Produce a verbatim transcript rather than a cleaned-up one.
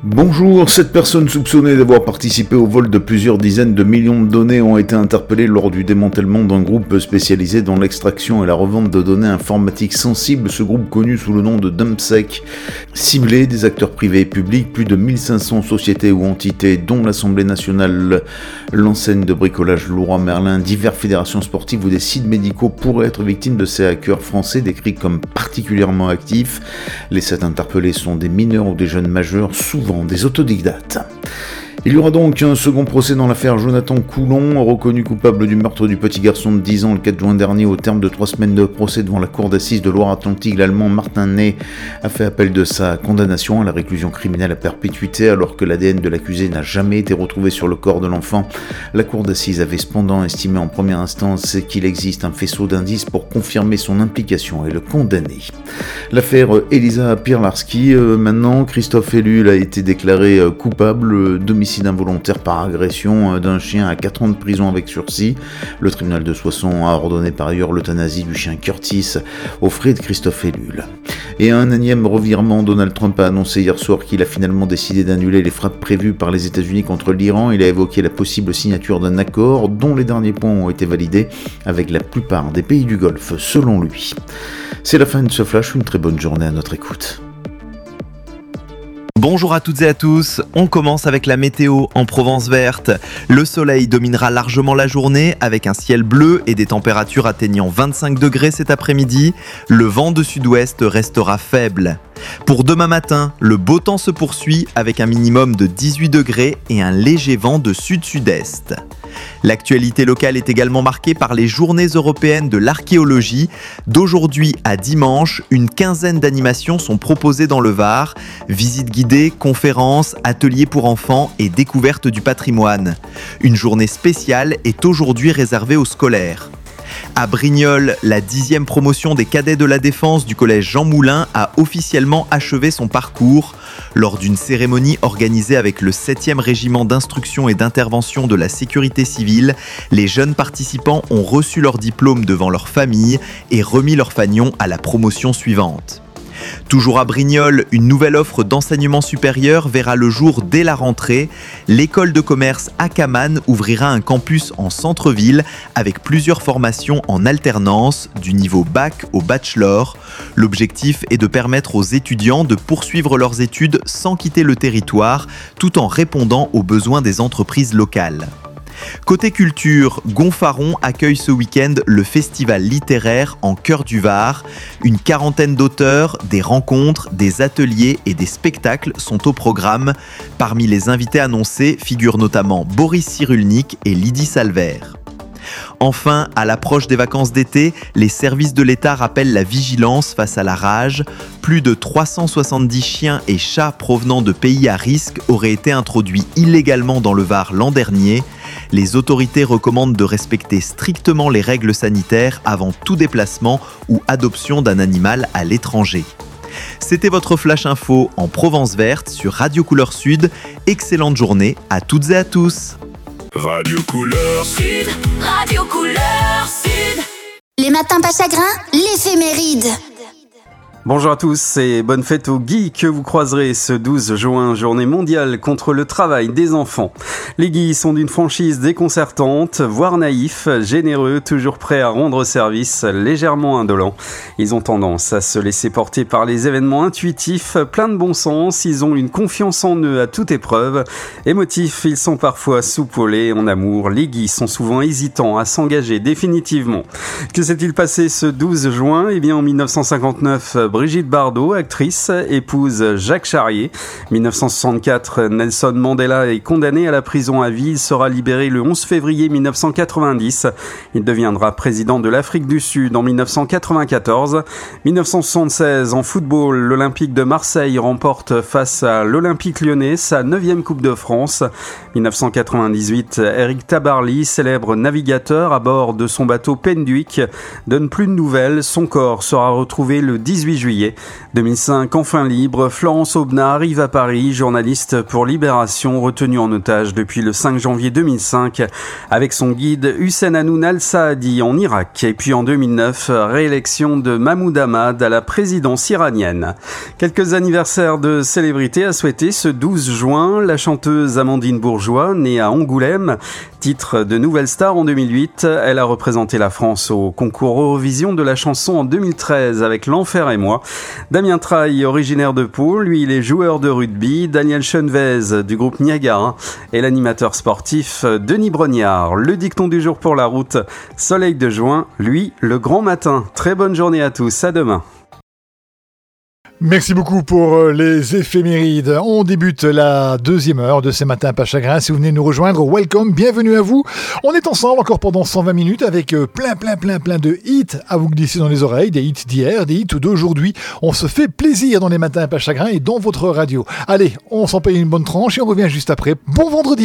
Bonjour, sept personnes soupçonnées d'avoir participé au vol de plusieurs dizaines de millions de données ont été interpellées lors du démantèlement d'un groupe spécialisé dans l'extraction et la revente de données informatiques sensibles, ce groupe connu sous le nom de DumpSec. Ciblé des acteurs privés et publics, plus de mille cinq cents sociétés ou entités, dont l'Assemblée nationale, l'enseigne de bricolage Leroy Merlin, diverses fédérations sportives ou des sites médicaux pourraient être victimes de ces hackers français décrits comme particulièrement actifs. Les sept interpellés sont des mineurs ou des jeunes majeurs, souvent des autodidactes. Il y aura donc un second procès dans l'affaire Jonathan Coulon, reconnu coupable du meurtre du petit garçon de dix ans le quatre juin dernier au terme de trois semaines de procès devant la cour d'assises de Loire-Atlantique. L'Allemand Martin Ney a fait appel de sa condamnation à la réclusion criminelle à perpétuité alors que l'A D N de l'accusé n'a jamais été retrouvé sur le corps de l'enfant. La cour d'assises avait cependant estimé en première instance qu'il existe un faisceau d'indices pour confirmer son implication et le condamner. L'affaire Elisa Pirlarski, euh, maintenant, Christophe Ellul a été déclaré euh, coupable d'homicide involontaire par agression d'un chien à quatre ans de prison avec sursis. Le tribunal de Soissons a ordonné par ailleurs l'euthanasie du chien Curtis aux frais de Christophe Ellul. Et un énième revirement, Donald Trump a annoncé hier soir qu'il a finalement décidé d'annuler les frappes prévues par les États-Unis contre l'Iran. Il a évoqué la possible signature d'un accord dont les derniers points ont été validés avec la plupart des pays du Golfe, selon lui. C'est la fin de ce flash, une très bonne journée à notre écoute. Bonjour à toutes et à tous, on commence avec la météo en Provence verte. Le soleil dominera largement la journée avec un ciel bleu et des températures atteignant vingt-cinq degrés cet après-midi. Le vent de sud-ouest restera faible. Pour demain matin, le beau temps se poursuit avec un minimum de dix-huit degrés et un léger vent de sud-sud-est. L'actualité locale est également marquée par les journées européennes de l'archéologie. D'aujourd'hui à dimanche, une quinzaine d'animations sont proposées dans le Var. Visites guidées, conférences, ateliers pour enfants et découverte du patrimoine. Une journée spéciale est aujourd'hui réservée aux scolaires. À Brignoles, la dixième promotion des cadets de la défense du collège Jean Moulin a officiellement achevé son parcours. Lors d'une cérémonie organisée avec le septième régiment d'instruction et d'intervention de la sécurité civile, les jeunes participants ont reçu leur diplôme devant leur famille et remis leur fanion à la promotion suivante. Toujours à Brignoles, une nouvelle offre d'enseignement supérieur verra le jour dès la rentrée. L'école de commerce Akaman ouvrira un campus en centre-ville avec plusieurs formations en alternance, du niveau bac au bachelor. L'objectif est de permettre aux étudiants de poursuivre leurs études sans quitter le territoire, tout en répondant aux besoins des entreprises locales. Côté culture, Gonfaron accueille ce week-end le festival littéraire en cœur du Var. Une quarantaine d'auteurs, des rencontres, des ateliers et des spectacles sont au programme. Parmi les invités annoncés figurent notamment Boris Cyrulnik et Lydie Salver. Enfin, à l'approche des vacances d'été, les services de l'État rappellent la vigilance face à la rage. Plus de trois cent soixante-dix chiens et chats provenant de pays à risque auraient été introduits illégalement dans le Var l'an dernier. Les autorités recommandent de respecter strictement les règles sanitaires avant tout déplacement ou adoption d'un animal à l'étranger. C'était votre Flash Info en Provence verte sur Radio Couleur Sud. Excellente journée à toutes et à tous. Radio Couleur Sud, Radio Couleur Sud. Les matins pas chagrins, l'éphéméride. Bonjour à tous et bonne fête aux Guy que vous croiserez ce douze juin, journée mondiale contre le travail des enfants. Les Guy sont d'une franchise déconcertante, voire naïfs, généreux, toujours prêts à rendre service, légèrement indolents. Ils ont tendance à se laisser porter par les événements intuitifs, pleins de bon sens, ils ont une confiance en eux à toute épreuve. Émotifs, ils sont parfois soupolés en amour, les Guy sont souvent hésitants à s'engager définitivement. Que s'est-il passé ce douze juin ? Eh bien en dix-neuf cent cinquante-neuf, Brigitte Bardot, actrice, épouse Jacques Charrier. dix-neuf cent soixante-quatre, Nelson Mandela est condamné à la prison à vie. Il sera libéré le onze février dix-neuf cent quatre-vingt-dix. Il deviendra président de l'Afrique du Sud en dix-neuf cent quatre-vingt-quatorze. dix-neuf cent soixante-seize, en football, l'Olympique de Marseille remporte face à l'Olympique lyonnais sa neuvième Coupe de France. dix-neuf cent quatre-vingt-dix-huit, Eric Tabarly, célèbre navigateur à bord de son bateau Penduic, donne plus de nouvelles. Son corps sera retrouvé le dix-huit juillet. deux mille cinq, enfin libre, Florence Aubenas arrive à Paris, journaliste pour Libération, retenue en otage depuis le cinq janvier deux mille cinq, avec son guide Hussein Hanoun al-Saadi en Irak. Et puis en deux mille neuf, réélection de Mahmoud Ahmad à la présidence iranienne. Quelques anniversaires de célébrités à souhaiter ce douze juin. La chanteuse Amandine Bourgeois, née à Angoulême, titre de Nouvelle Star en deux mille huit. Elle a représenté la France au concours Eurovision de la chanson en deux mille treize avec L'Enfer et moi. Damien Traille, originaire de Pau, lui il est joueur de rugby. Daniel Chenvez du groupe Niagara et l'animateur sportif Denis Brognard. Le dicton du jour pour la route, soleil de juin, lui le grand matin. Très bonne journée à tous, à demain. Merci beaucoup pour les éphémérides. On débute la deuxième heure de ces matins pas chagrin. Si vous venez nous rejoindre, welcome, bienvenue à vous. On est ensemble encore pendant cent vingt minutes avec plein, plein, plein, plein de hits à vous glisser dans les oreilles, des hits d'hier, des hits d'aujourd'hui. On se fait plaisir dans les matins pas chagrin et dans votre radio. Allez, on s'en paye une bonne tranche et on revient juste après. Bon vendredi.